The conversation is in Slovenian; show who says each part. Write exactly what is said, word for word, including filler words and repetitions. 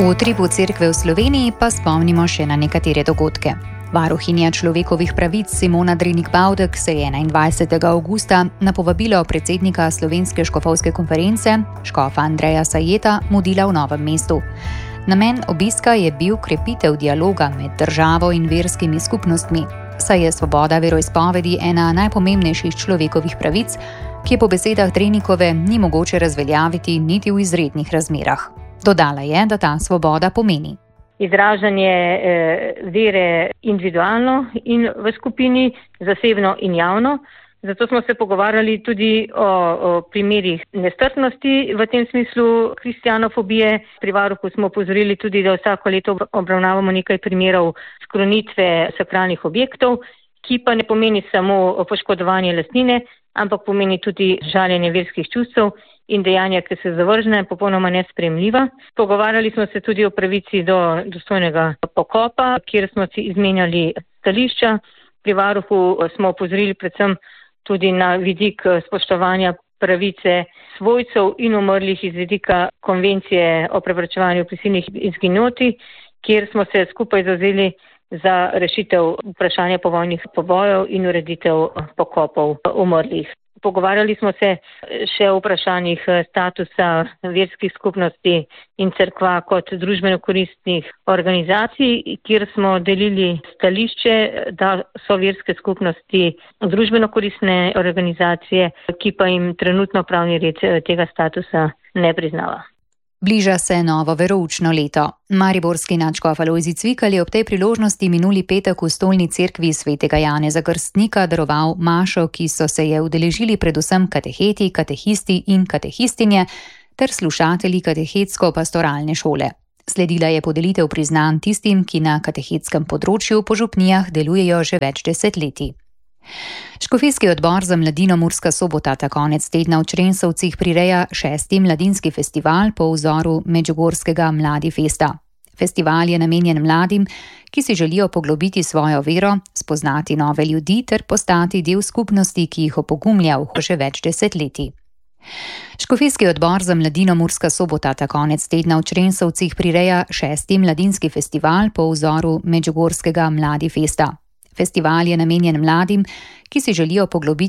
Speaker 1: V utripu cerkve v Sloveniji pa spomnimo še na nekatere dogodke. Varuhinja človekovih pravic Simona Drenik-Bavdek se je enaindvajsetega avgusta na povabilo predsednika Slovenske škofovske konference, škofa Andreja Sajeta, mudila v Novem mestu. Namen obiska je bil krepitev dialoga med državo in verskimi skupnostmi, saj je svoboda veroizpovedi ena najpomembnejših človekovih pravic, ki je po besedah Drenikove ni mogoče razveljaviti niti v izrednih razmerah. Dodala je, da ta svoboda pomeni
Speaker 2: izražanje eh, vere individualno in v skupini, zasebno in javno. Zato smo se pogovarjali tudi o, o primerih nestrpnosti, v tem smislu kristjanofobije. Pri varuhu smo opozorili tudi, da vsako leto obravnavamo nekaj primerov skrunitve sakralnih objektov, ki pa ne pomeni samo poškodovanje lastnine, ampak pomeni tudi žaljenje verskih čustev in dejanja, ki so zavržene, popolnoma nesprejemljiva. Pogovarjali smo se tudi o pravici do dostojnega pokopa, kjer smo si izmenjali stališča. Pri varuhu smo opozorili predvsem tudi na vidik spoštovanja pravice svojcev in umrlih iz vidika konvencije o preprečevanju prisilnih izginotij, kjer smo se skupaj zavzeli za rešitev vprašanja povojnih pobojev in ureditev pokopov umrlih. Pogovarjali smo se še o vprašanjih statusa verskih skupnosti in cerkva kot družbeno koristnih organizacij, kjer smo delili stališče, da so verske skupnosti družbeno koristne organizacije, ki pa jim trenutno pravni red tega statusa ne priznava.
Speaker 1: Bliža se novo veroučno leto. Mariborski nadškof Alojzij Cvikl je ob tej priložnosti minuli petek v stolni cerkvi svetega Janeza Krstnika daroval mašo, ki so se je udeležili predvsem kateheti, katehisti in katehistinje ter slušatelji katehetsko-pastoralne šole. Sledila je podelitev priznanj tistim, ki na katehetskem področju po župnijah delujejo že več desetletij. Škofijski odbor za mladino Murska Sobota ta konec tedna v Črensovcih prireja šesti mladinski festival po vzoru medžugorskega Mladi Festa. Festival je namenjen mladim, ki si želijo poglobiti svojo vero, spoznati nove ljudi ter postati del skupnosti, ki jih opogumlja v že več desetletij. Škofijski odbor za mladino Murska Sobota ta konec tedna v Črensovcih prireja šesti mladinski festival po vzoru medžugorskega Mladi Festa. Festival je namenjen mladim, ki si želijo poglobiti